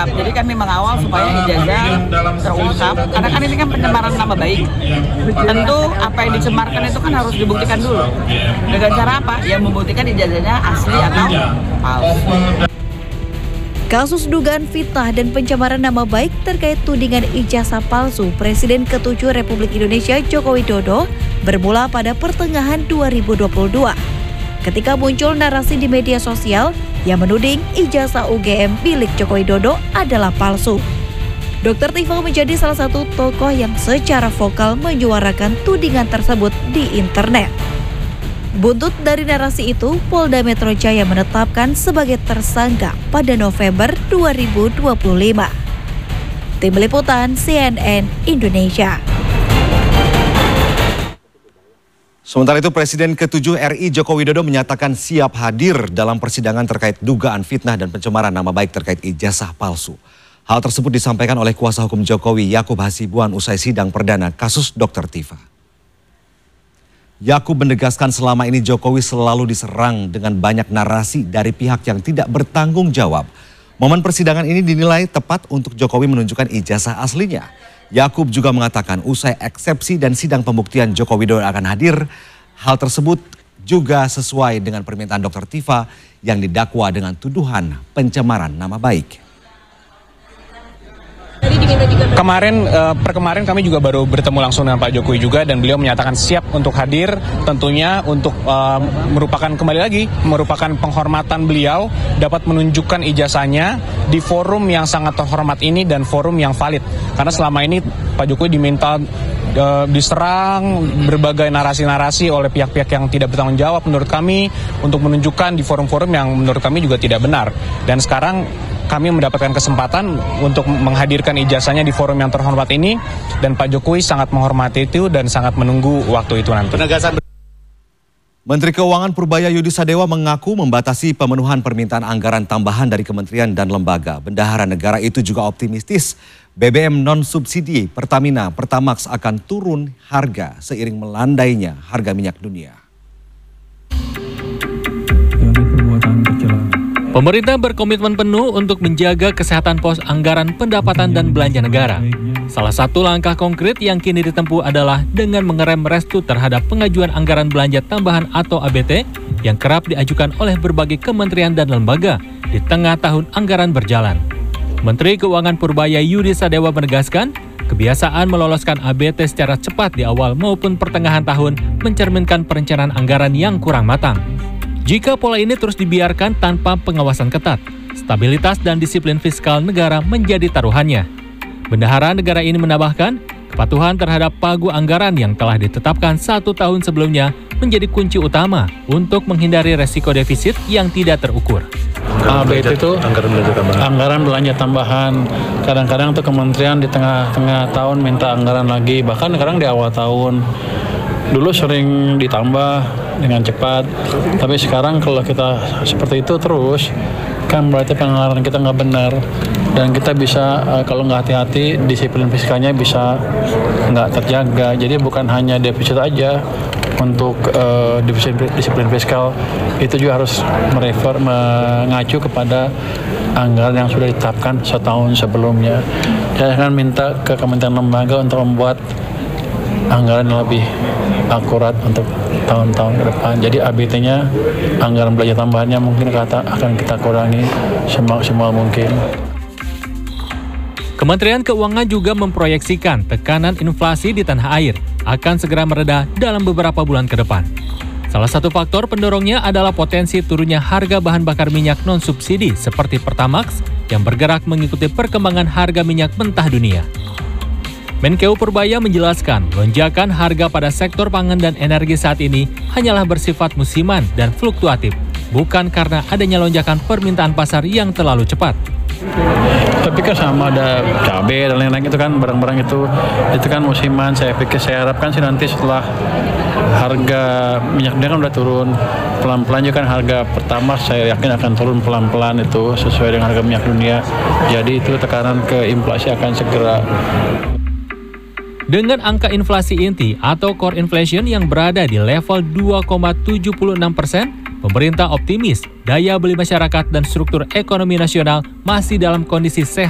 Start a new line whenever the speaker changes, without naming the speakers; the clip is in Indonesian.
terungkap. Jadi kami mengawal supaya ijazah terungkap, karena kan ini kan pencemaran nama baik. Tentu apa yang dicemarkan itu kan harus dibuktikan dulu. Dengan cara apa? Yang membuktikan ijazahnya asli atau palsu.
Kasus dugaan fitnah dan pencemaran nama baik terkait tudingan ijazah palsu Presiden ke-7 Republik Indonesia Joko Widodo bermula pada pertengahan 2022. Ketika muncul narasi di media sosial yang menuding ijazah UGM milik Joko Widodo adalah palsu. Dr. Tifa menjadi salah satu tokoh yang secara vokal menyuarakan tudingan tersebut di internet. Buntut dari narasi itu, Polda Metro Jaya menetapkan sebagai tersangka pada November 2025. Tim Liputan CNN Indonesia.
Sementara itu, Presiden ke-7 RI Joko Widodo menyatakan siap hadir dalam persidangan terkait dugaan fitnah dan pencemaran nama baik terkait ijazah palsu. Hal tersebut disampaikan oleh kuasa hukum Jokowi, Yakub Hasibuan, usai sidang perdana kasus Dr. Tifa. Yakub menegaskan selama ini Jokowi selalu diserang dengan banyak narasi dari pihak yang tidak bertanggung jawab. Momen persidangan ini dinilai tepat untuk Jokowi menunjukkan ijazah aslinya. Yakub juga mengatakan usai eksepsi dan sidang pembuktian Joko Widodo akan hadir. Hal tersebut juga sesuai dengan permintaan Dr. Tifa yang didakwa dengan tuduhan pencemaran nama baik.
Kemarin kami juga baru bertemu langsung dengan Pak Jokowi juga, dan beliau menyatakan siap untuk hadir, tentunya untuk merupakan penghormatan beliau dapat menunjukkan ijazahnya di forum yang sangat terhormat ini dan forum yang valid. Karena selama ini Pak Jokowi diminta diserang berbagai narasi-narasi oleh pihak-pihak yang tidak bertanggung jawab menurut kami untuk menunjukkan di forum-forum yang menurut kami juga tidak benar. Dan sekarang kami mendapatkan kesempatan untuk menghadirkan ijazahnya di forum yang terhormat ini, dan Pak Jokowi sangat menghormati itu dan sangat menunggu waktu itu nanti.
Menteri Keuangan Purbaya Yudi Sadewa mengaku membatasi pemenuhan permintaan anggaran tambahan dari kementerian dan lembaga. Bendahara negara itu juga optimistis BBM non-subsidi Pertamina Pertamax akan turun harga seiring melandainya harga minyak dunia.
Pemerintah berkomitmen penuh untuk menjaga kesehatan pos anggaran pendapatan dan belanja negara. Salah satu langkah konkret yang kini ditempuh adalah dengan mengerem restu terhadap pengajuan anggaran belanja tambahan atau ABT yang kerap diajukan oleh berbagai kementerian dan lembaga di tengah tahun anggaran berjalan. Menteri Keuangan Purbaya Yudi Sadewa menegaskan, kebiasaan meloloskan ABT secara cepat di awal maupun pertengahan tahun mencerminkan perencanaan anggaran yang kurang matang. Jika pola ini terus dibiarkan tanpa pengawasan ketat, stabilitas dan disiplin fiskal negara menjadi taruhannya. Bendahara negara ini menambahkan, kepatuhan terhadap pagu anggaran yang telah ditetapkan 1 tahun sebelumnya menjadi kunci utama untuk menghindari resiko defisit yang tidak terukur.
ABT itu anggaran belanja tambahan. Kadang-kadang tuh kementerian di tengah-tengah tahun minta anggaran lagi, bahkan kadang di awal tahun. Dulu sering ditambah dengan cepat, tapi sekarang kalau kita seperti itu terus, kan berarti penganggaran kita nggak benar, dan kita bisa kalau nggak hati-hati disiplin fiskalnya bisa nggak terjaga. Jadi bukan hanya defisit aja untuk disiplin fiskal, itu juga harus mengacu kepada anggaran yang sudah ditetapkan setahun sebelumnya. Saya akan minta ke kementerian lembaga untuk membuat anggaran yang lebih akurat untuk tahun-tahun ke depan. Jadi ABT-nya, anggaran belanja tambahannya mungkin akan kita kurangi semaksimal mungkin.
Kementerian Keuangan juga memproyeksikan tekanan inflasi di tanah air akan segera mereda dalam beberapa bulan ke depan. Salah satu faktor pendorongnya adalah potensi turunnya harga bahan bakar minyak non-subsidi seperti Pertamax yang bergerak mengikuti perkembangan harga minyak mentah dunia. Menkeu Purbaya menjelaskan, lonjakan harga pada sektor pangan dan energi saat ini hanyalah bersifat musiman dan fluktuatif, bukan karena adanya lonjakan permintaan pasar yang terlalu cepat.
Tapi kan sama ada cabai dan lain-lain itu kan barang-barang itu kan musiman. Saya harapkan sih nanti setelah harga minyak dunia kan udah turun pelan-pelan juga kan harga pertama saya yakin akan turun pelan-pelan itu sesuai dengan harga minyak dunia. Jadi itu tekanan ke inflasi akan segera.
Dengan angka inflasi inti atau core inflation yang berada di level 2,76%, pemerintah optimis daya beli masyarakat dan struktur ekonomi nasional masih dalam kondisi sehat.